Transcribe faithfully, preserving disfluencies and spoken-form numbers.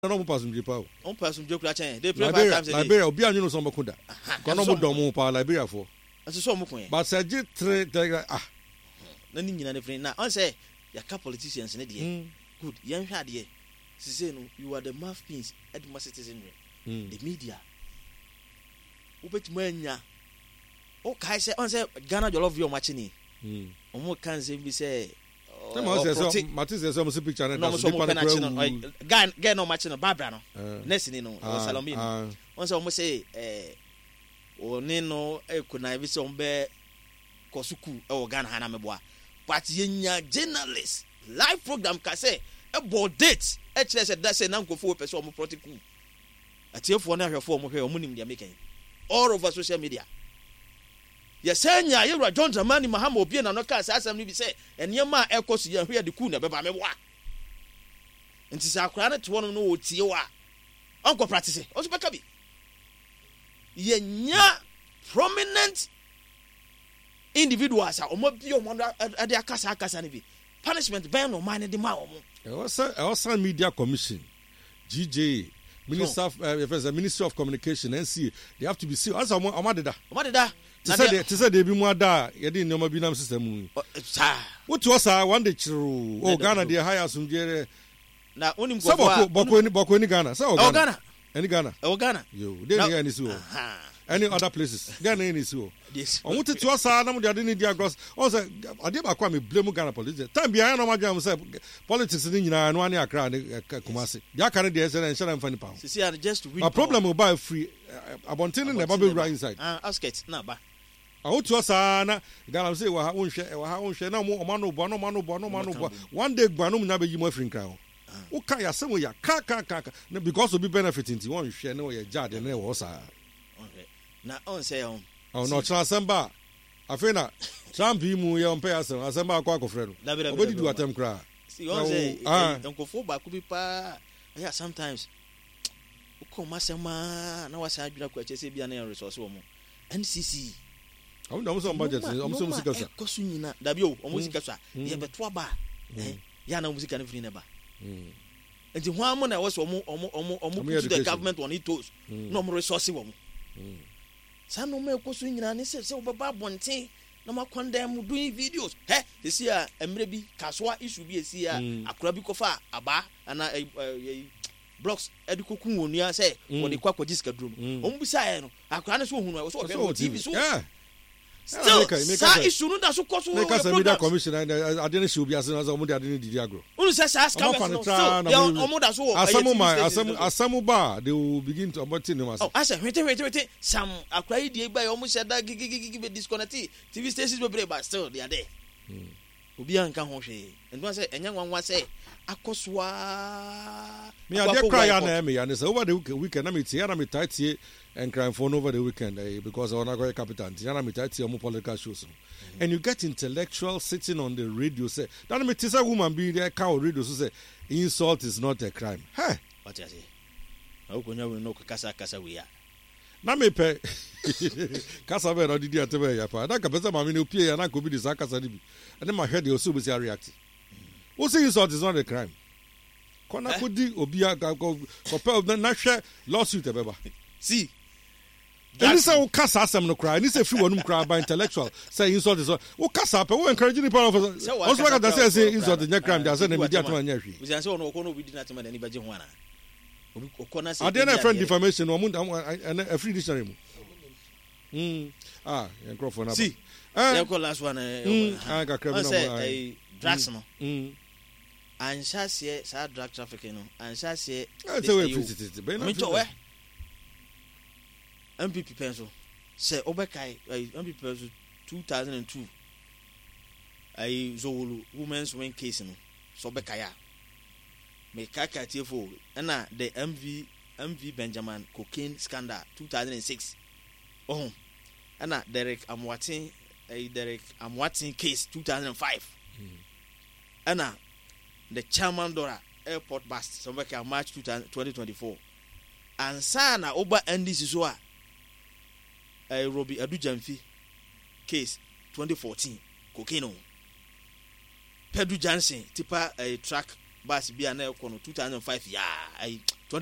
no mo pass mje pa. On pass mje kura chen. They pray five times a day. Liberia obi anyu no so mkoda. Ko no mo dom mo pa Liberia fo. Aso so mo kun. But say je three ah. Na ni nyina ne friend na on say ya ka politicians ne de. Good. Yan hwa de. Say no, you are the mouthpiece at my citizenry. The media. Ubet manya. O kai say on say Ghana jollof you match ni. Mm. Omo kan say bi say Tell me say so Matisse say some picture na no so mo penalty no. Gan get no match no Barbara no. Next ni no Salome. On say omo say eh oni no e kuna bi say ombe kosuku e wo Ghana hana meboa. But yenya journalist live program ka say e board date e kire say that say na nkofo person omo protocol. Atiefo na hwefo omo hwe omo nim dia making all over social media. Yesenya yewra John Dramani Mahama obi na no ka sa asem ni bi say enema ekosu ye hwe de ku na beba meboa. Nti sa akra na to no no otie wa. Onko practice. Oso beka bi. Yenya prominent individuals a omo bi omo ade akasa akasa ni bi. Punishment ban no man de ma omo. E was a media commission. G J Minister of uh, Ministry of Communication N C A, they have to be seen. As omo amadeda. Amadeda. To say to say they be more da ye dey no bi nam system. What was ah one day chiru. Oh Ghana dey hire some jere. Na onim go boko boko ni boko ni Ghana. Say oh Ghana. Any Ghana. Oh Ghana. Yo, dey near any so. Any other places. Ghana any so. Yes. On what to us ah na mo dey need dia gross. On say ade ba kwa me blame Ghana politics. Time bia na ma jam say politics ni nyina no ani akra ne Kumasi. Dia kan dey say na nshara mfa ni pa. See just to win. My problem will buy free abontin na ba be right inside. Ah, outskirts na ba. I want to say na Ghana say wa ha unhwe wa ha unhwe na mo o ma no bo no ma no bo no ma no bo one day gbanum na be yi mo afrin kran o ka ya semo ya ka ka ka because obi benefiting ti won hwe na o ya jade na wo sa okay na on say on oh no tra samba afena Trump mu ye on pay asem asamba akwa akofre no obedi du atem kra see on say enkofo ba ku bi pa yeah sometimes o ko masema na wasa adwira kwa chese bia na resource wo mo N C C I'm not some budget. I'm some music. Kosunyina. Dabi o, music so. Ye beto aba. Eh, ya na music na free neba. Enti ho amo na we so omo omo omo omo put the government on it toes. No more resource wo mo. Sa no me kosunyina ne se se obaba bonten na ma condemn doing videos. Eh, this year emre bi kaswa issue bi esi ya akura bi kofa aba ana blocks edukokun onua say wo de kwa kwaji sika drum. Omo bi sa ye no akura ne so hunu e so o T V so. Yeah. Still, sa issue no da so koso make us a media commission and I didn't show be as omo de adini didi agro. Unu say sa scam no still omo da so asamu ma asamu asamu ba they will begin to about him as oh asa wete wete wete some akra idie gba omo say da gigigigi be disconnect T V stations be break but still they are there. Obi anka ho hwe and one say enya nwanwa say akoswa me ade cry ya na me ya say over the weekend na me tie na me tie and crying for over the weekend eh, because I want to go capital and political shows. Mm-hmm. And you get intellectual sitting on the radio say that me tisa woman being there cow radio so say insult is not a crime. Hey, what you say? How can you know kasa kasa we are? Na me pe kasa be no didi atebe ya pa. Na ka pesa mama ni opie ya na ko bi dis kasa ni bi. And my head you so be react. Who say insult is not a crime? Kona ko di obi aka ko ko na hwe lawsuit e beba. See and this is cast asem no cry. This is free one cry by intellectual. Say insult is o cast up. We encouraging the power of. Also, like I say, insult is not crime. They say the media to anya hwi. We say so no kono we did not man any baje ho ana. Obi okona say. I dey na friend defamation. No mun and a free dictionary mu. Mm. Ah, your microphone na. See. Eh. Your last one eh. Ah, ka crime no. Eh, drugs no. Mm. Ansha say sa drug trafficking no. Ansha say. I say we visit it. Me to we. M P P pencil say obekai M P P pencil two thousand two ai Zowolu women's wing case no so obekaya me kaka tiefo na the M V M V Benjamin cocaine scandal two thousand six oh na Derek Amwatin ai Derek Amwatin case two thousand five mm. na the Chairman Dora airport bust so obekaya March twenty twenty-four and sana oba N D C so a Uh, Robbie Adujamfi case twenty fourteen cocaine. Pedro Johnson tipa a uh, truck bus bi a na ɛkɔ no two thousand five ya ai